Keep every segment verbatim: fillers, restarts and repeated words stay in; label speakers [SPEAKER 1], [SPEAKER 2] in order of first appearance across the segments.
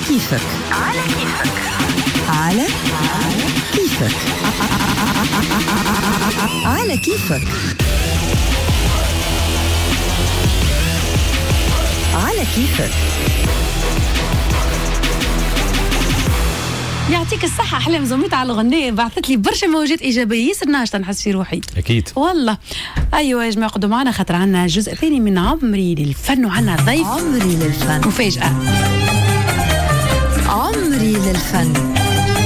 [SPEAKER 1] كيفك على كيفك على كيفك على كيفك على كيفك.
[SPEAKER 2] يعطيك الصحة أحلام زميتة على الغنية، بعثت لي برشا موجات إيجابية، ياسر ناشطة نحس في روحي
[SPEAKER 3] أكيد
[SPEAKER 2] والله. أيوة يا جماعة قدوا معنا خاطر عنا جزء ثاني من عمري للفن، وعنا ضيف
[SPEAKER 1] عمري للفن
[SPEAKER 2] مفاجأة.
[SPEAKER 1] عمري للفن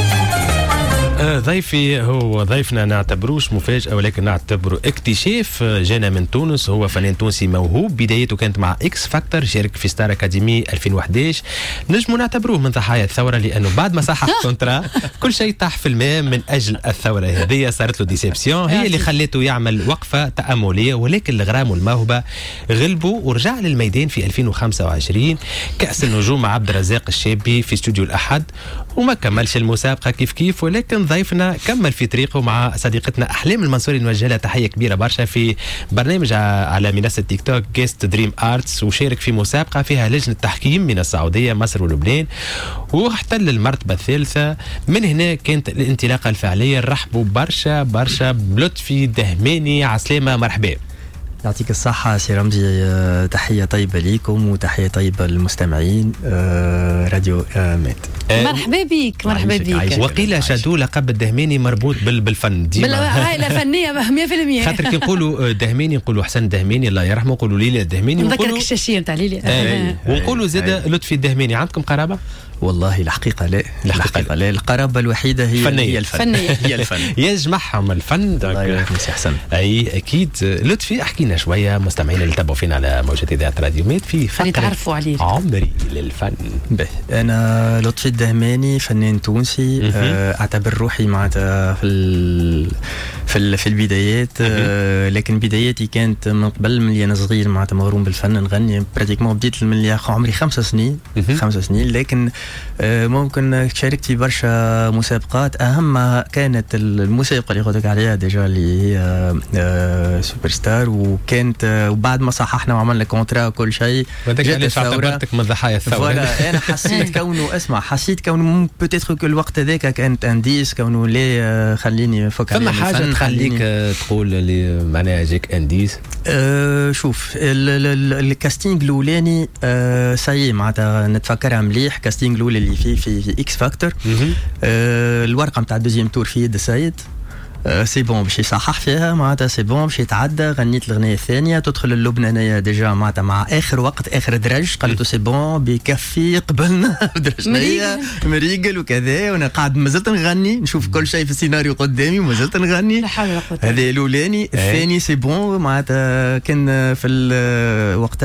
[SPEAKER 3] آه ضيفي هو ضيفنا نعتبروش مفاجأة ولكن نعتبره اكتشاف. جانا من تونس، هو فنان تونسي موهوب، بدايته كانت مع اكس فاكتور، شارك في ستار اكاديمي ألفين وأحد عشر. نجموا نعتبروه من ضحايا الثورة لأنه بعد ما صحح كونترا كل شيء طاح في الماء من أجل الثورة هذه، صارت له ديسيبسيون هي اللي خلته يعمل وقفة تأملية، ولكن الغرام والموهبة غلبوا ورجع للميدان في ألفين وخمسة وعشرين كأس النجوم مع عبد الرزاق الشابي في استوديو الأحد، وما كملش المسابقة كيف كيف، ولكن ضيفنا كمل في طريقه مع صديقتنا أحلام المنصوري، نوجه لها تحية كبيرة برشا في برنامج على منصة تيك توك جيست دريم آرتس، وشارك في مسابقة فيها لجنة تحكيم من السعودية مصر ولبنان واحتل المرتبة الثالثة. من هنا كانت الانطلاقة الفعلية. نرحبوا برشا برشا بلطفي دهماني. عسلامة، مرحبا.
[SPEAKER 4] يعطيك الصحة سي رمزي، تحية طيبة ليكم وتحية طيبة للمستمعين راديو مات.
[SPEAKER 2] مرحبا بيك مرحبا بيك.
[SPEAKER 3] وقيل شادو لقب الدهماني مربوط بالفن ديما
[SPEAKER 2] بالعائلة فنية مية في المية.
[SPEAKER 3] خاطر كي نقولوا دهماني نقولوا حسن دهماني الله يرحمه، نقولوا ليلى الدهماني،
[SPEAKER 2] نذكرك الشاشية نتاع ليلى،
[SPEAKER 3] ونقولوا زاد لطفي الدهماني. عندكم قرابة؟
[SPEAKER 4] والله الحقيقة لا، الحقيقة لا، القرابة الوحيدة هي
[SPEAKER 3] فنية.
[SPEAKER 4] هي الفن هي الفن
[SPEAKER 3] يجمعهم الفن.
[SPEAKER 4] الله يرحمه سي حسن.
[SPEAKER 3] اي اكيد. لطفي احكي لنا شويه مستمعين اللي تابعوا فينا على موجات اذاعه راديو مات في فقره
[SPEAKER 2] تعرفوا عليه
[SPEAKER 3] عمري للفن.
[SPEAKER 4] به انا لطفي الدهماني فنان تونسي، اعتبر روحي معناتها في ال... في ال... في البدايات، أه لكن بداياتي كانت من قبل من انا صغير معناتها مغروم بالفن، نغني براتيكمون بديت من عمري خمس سنين خمس سنين لكن ممكن شاركت في برشا مسابقات، اهمها كانت المسابقه اللي قلت عليها ديجا اللي هي سوبر ستار، وكانت وبعد ما صححنا وعملنا كونترا وكل شيء
[SPEAKER 3] جات الثوره من ضحايا الثوره.
[SPEAKER 4] انا حسيت كونه اسمع حسيت كونه بوتيتر كل الوقت هذاك كانت انديس، كونه ليه خليني فوق على
[SPEAKER 3] فما حاجه تخليك تقول اللي معناها جاك انديس.
[SPEAKER 4] أه شوف الكاستينغ الاولاني أه ساي معناتها نتفكرها مليح، كاستينغ الاولى اللي في في, في اكس فاكتور، أه الورقه نتاع الدوزيام تور في يد السيد، أه سي بون باش يصحح فيها معناتها، سي بون باش يتعدى، غنيت الاغنيه الثانيه تدخل اللبنانيه ديجا معناتها مع اخر وقت اخر درج، قالت سي بون بكفي قبلنا درجنيه مريقل وكذا، وانا قاعد مازلت نغني نشوف كل شيء في السيناريو قدامي ومازلت نغني. هذا الاولاني. الثاني سي بون معناتها كان في الوقت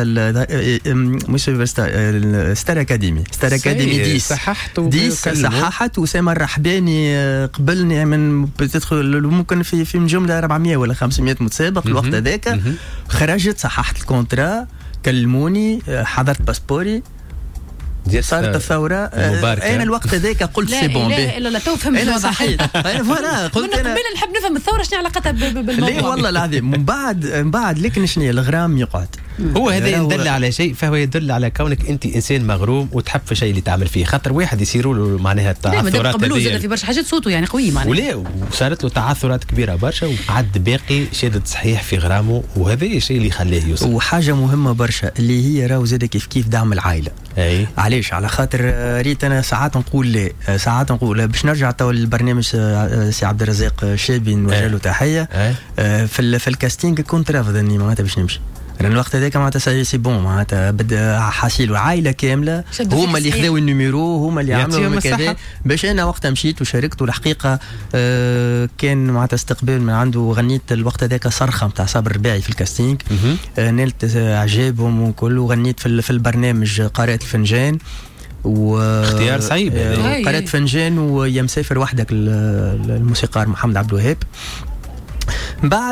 [SPEAKER 4] مش ستار اكاديمي ستار اكاديمي ديس
[SPEAKER 3] صححت
[SPEAKER 4] ديس صححت وسام الرحباني قبلني من بتدخل ممكن في في جمله أربعمية ولا خمسمية متسابق الوقت هذاك، خرجت صححت الكونترا كلموني حضرت باسبوري صارت الثوره. انا الوقت هذاك قلت سي بون
[SPEAKER 2] لا لا لا تو فهمت
[SPEAKER 4] انا صحيت انا فوالا قلت انا
[SPEAKER 2] قبل نحب نفهم الثوره شنو علاقتها بالموضوع.
[SPEAKER 4] لا والله العظيم من بعد من بعد لكن شنو الغرام يقعد
[SPEAKER 3] هو هذا يدل على شيء، فهو يدل على كونك انت انسان مغروم وتحب في شيء اللي تعمل فيه، خاطر واحد يصيروا له معناها التعثرات
[SPEAKER 2] هذه في برشا حاجات صوته يعني قوي معناها،
[SPEAKER 3] ولا وصارت له تعثرات كبيره برشا وقعد باقي شادد صحيح في غرامه، وهذا الشيء اللي خلاه يوصل.
[SPEAKER 4] وحاجه مهمه برشا اللي هي راهو زاد كيف كيف دعم العائله.
[SPEAKER 3] اي
[SPEAKER 4] علاش؟ على خاطر ريت انا ساعات نقول لا ساعات نقول باش نرجع تو للبرنامج سي عبد الرزاق شابي نوجه له تحيه. في في الكاستينغ كنت رافض اني معناتها باش نمشي، لأن الوقت هذاك معناتها سي سي بون معناتها بدا حاسيل وعائله كامله هما اللي خذاو النيميرو هما اللي عملوا كذا باش انا وقتها مشيت وشاركت، والحقيقه آه كان معناتها استقبال من عنده، وغنيت الوقت هذاك صرخه نتاع صابر الرباعي في الكاستينغ، آه نلت اعجابهم وكل، وغنيت في, في البرنامج قارئة الفنجان و
[SPEAKER 3] اختيار صعيب.
[SPEAKER 4] قارئة فنجان ويا مسافر وحدك الموسيقار محمد عبد الوهاب. بعد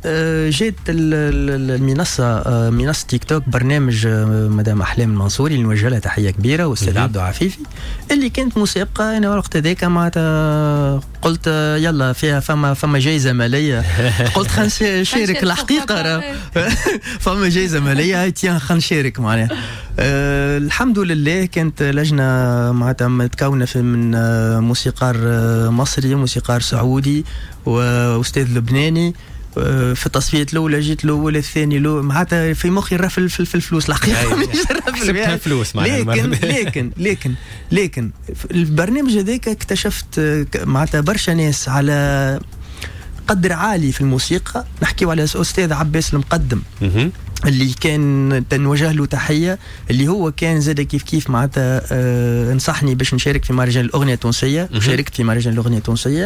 [SPEAKER 4] جات المنصه منصه تيك توك برنامج مدام احلام المنصوري اللي نوجه لها تحيه كبيره واستاذ عبدو عفيفي اللي كانت مسابقه. انا وقت هذاك معناتها قلت يلا فيها فما فما جائزه ماليه قلت خلينا نشارك الحقيقه فما جائزه ماليه تيان خلينا نشارك معناها. أه الحمد لله كانت لجنه معناتها متكونه من موسيقار مصري موسيقار سعودي واستاذ لبناني. في التصفيه الاولى جيت الاول الثاني لو معناتها في مخي الرفل في, في الفلوس الحقيقه مش
[SPEAKER 3] حسبتها فلوس
[SPEAKER 4] لكن لكن لكن لكن البرنامج هذاك اكتشفت معناتها برشا ناس على قدر عالي في الموسيقى. نحكيو على استاذ عباس المقدم اللي كان تنوجه له تحيه اللي هو كان زاد كيف كيف معناتها أه نصحني باش نشارك في مهرجان الاغنيه التونسيه وشاركت في مهرجان الاغنيه التونسيه.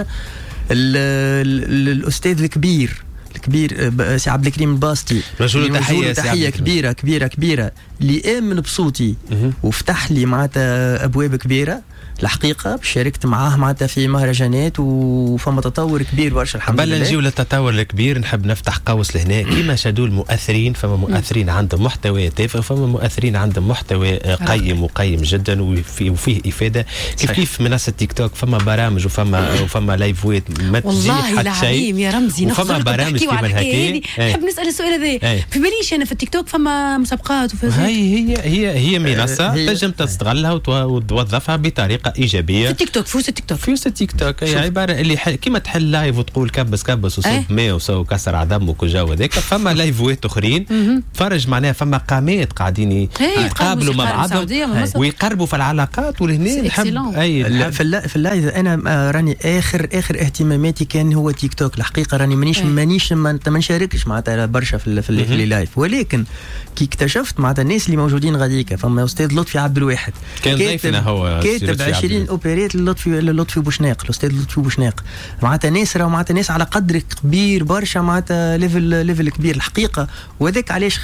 [SPEAKER 4] الاستاذ الكبير الكبير سي عبد الكريم الباسطي
[SPEAKER 3] رجل تحيه
[SPEAKER 4] تحيه كبيره كبيره كبيره اللي امن بصوتي وفتح لي معناتها ابواب كبيره الحقيقه. شاركت معاه معناتها في مهرجانات وفما تطور كبير برشا الحمد لله.
[SPEAKER 3] قبل نجيو للتطور الكبير نحب نفتح قوس لهنا كيما شادو المؤثرين. فما مؤثرين عندهم محتوى تافه وفما مؤثرين عندهم محتوى قيم وقيم جدا وفيه, وفيه افاده. كيف كيف منصه تيك توك فما برامج وفما وفما لايفوات ما تجي حتى شيء
[SPEAKER 2] يا رمزي.
[SPEAKER 3] وفما برامج كيما هكا.
[SPEAKER 2] نحب نسال السؤال هذا في باليش انا في التيك توك فما مسابقات وفازات.
[SPEAKER 3] هي هي هي هي منصه تنجم تستغلها وتوظفها بطريقه ايجابيه
[SPEAKER 2] في التيك توك. فوس التيك توك
[SPEAKER 3] فوس التيك توك هي عباره اللي حل... كيما تحل لايف وتقول كبس كبس وصب ماء وسو كسر عدمك وجو هذاك. فما لايفوات اخرين تفرج معناها فما قامات قاعدين يتقابلوا مع بعضهم ويقربوا في العلاقات. ولهنا نحب اي
[SPEAKER 4] في اللايف انا راني اخر اخر اهتماماتي كان هو تيك توك الحقيقه. راني مانيش مانيش ما نشاركش معناتها برشا في في اللايف ولكن كي اكتشفت معناتها الناس اللي موجودين غاديك. فما استاذ لطفي عبد الواحد
[SPEAKER 3] كان ضيفنا هو
[SPEAKER 4] كاتب عشرين اوبريت للطفي للطفي بوشناق الاستاذ لطفي بوشناق معناتها ناس راه معناتها ناس على قدر كبير برشا معناتها ليفل ليفل كبير الحقيقه. وهذاك علاش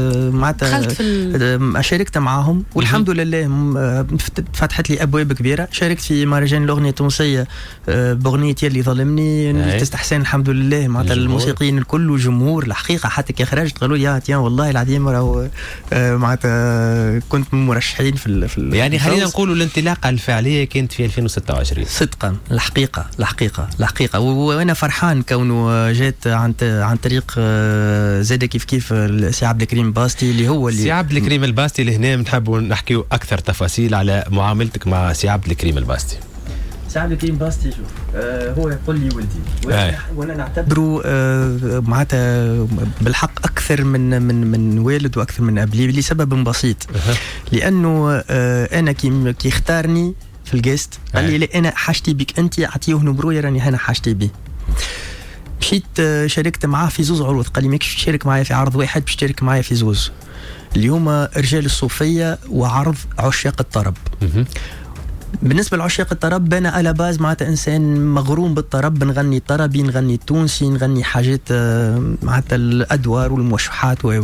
[SPEAKER 4] معناتها شاركت معاهم والحمد لله فتحت لي ابواب كبيره. شاركت في مهرجان الاغنيه التونسيه باغنيه يلي ظلمني تستحسن الحمد لله معناتها الموسيقيين الكل والجمهور الحقيقه. حتى كي خرجت قالوا لي يا تيان والله العظيم راهو معناتها كنت من مرشحين في, في
[SPEAKER 3] يعني خلينا نقولوا الانطلاقه الفعليه كانت في ألفين وستة وعشرين
[SPEAKER 4] صدقا الحقيقه الحقيقه الحقيقه. وانا فرحان كونه جات عن عن طريق زاد كيف كيف سي عبد الكريم الباسطي اللي هو اللي
[SPEAKER 3] سي عبد الكريم الباسطي اللي هنا نحبوا نحكيوا اكثر تفاصيل على معاملتك مع سي عبد الكريم الباسطي.
[SPEAKER 4] سي عبد الكريم الباسطي شوف آه هو يقول لي ولدي وانا, وأنا نعتبره آه معناتها بالحق اكثر من من من والد واكثر من اب لسبب بسيط. لانه آه انا كي كي اختارني في الجيست قال لي لا انا حاجتي بك انت اعطيه نمرويا راني انا حاجتي بيه. مشيت شاركت معاه في زوز عروض قال لي ماكش تشارك معايا في عرض واحد باش تشارك معايا في زوز اللي هما رجال الصوفيه وعرض عشاق الطرب. بالنسبه لعشاق الطرب انا على باز معناتها انسان مغروم بالطرب. نغني طربي نغني تونسي نغني حاجات معناتها الادوار والموشحات و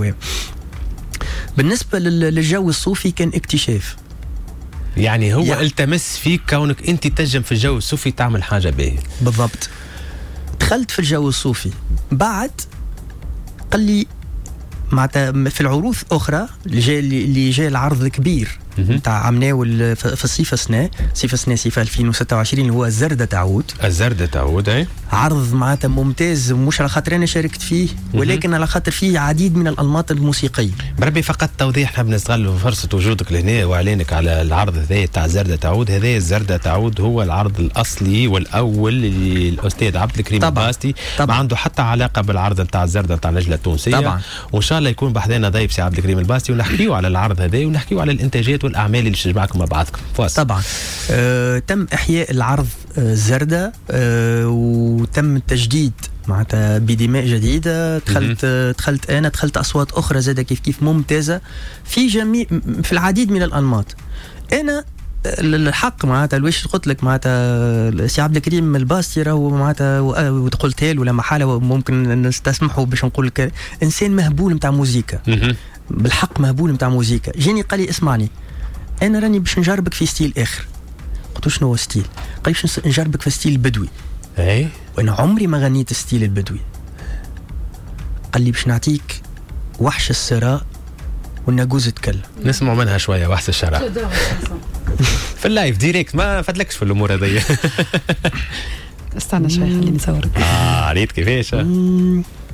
[SPEAKER 4] بالنسبه للجو الصوفي كان اكتشاف.
[SPEAKER 3] يعني هو يعني التمس فيك كونك انت تنجم في الجو الصوفي تعمل حاجه باهيه.
[SPEAKER 4] بالضبط. دخلت في الجو الصوفي بعد قال لي معناتها في العروض اخرى اللي جاي اللي جاي العرض الكبير نتاع عمناو في الصيف السنه صيف السنه صيف ألفين وستة وعشرين اللي هو الزردة تعود.
[SPEAKER 3] الزردة تعود اي
[SPEAKER 4] عرض معناتها ممتاز مش على خاطر انا شاركت فيه ولكن على خاطر فيه عديد من الانماط الموسيقيه.
[SPEAKER 3] بربي فقط توضيح نحب نستغل فرصه وجودك لهنا واعلانك على العرض هذا تاع الزردة تعود. هذا الزردة تعود هو العرض الاصلي والاول للاستاذ عبد الكريم الباسطي ما عنده حتى علاقه بالعرض نتاع الزردة نتاع النجله التونسيه طبعا. وان شاء الله يكون بحذانا ضيف سي عبد الكريم الباسطي ونحكيو على العرض هذا ونحكيو على الانتاجات والاعمال اللي تجمعكم مع بعضكم.
[SPEAKER 4] طبعا آه، تم احياء العرض آه، الزردة آه، وتم التجديد معناتها بدماء جديده. دخلت آه، دخلت انا دخلت اصوات اخرى زاده كيف كيف ممتازه في جميع في العديد من الانماط. انا الحق معناتها الوش قلت لك معناتها سي عبد الكريم الباسطي راهو معناتها وقلتها له ولا محاله ممكن نستسمحوا باش نقول لك انسان مهبول نتاع موزيكا بالحق مهبول نتاع موزيكا. جاني قال لي اسمعني انا راني باش نجربك في ستيل اخر. قلت له شنو هو ستيل؟ قال لي باش نجربك في ستيل البدوي.
[SPEAKER 3] اي
[SPEAKER 4] وانا عمري ما غنيت ستيل البدوي قال لي باش نعطيك وحش السراء والناقوز تكلم.
[SPEAKER 3] نسمعوا منها شويه وحش الشرع في اللايف ديريكت، ما فاتلكش في الامور هذيا.
[SPEAKER 2] استنى شوي خليني نصورك.
[SPEAKER 3] اه عريت كيفاش.